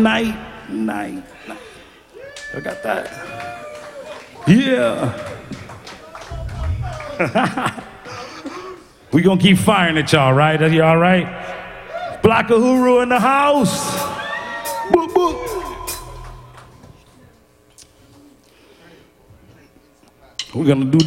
night. I got that. Yeah. We gonna keep firing at y'all, right? Are you all right? Block Uhuru in the house. Boop, boop. We're gonna do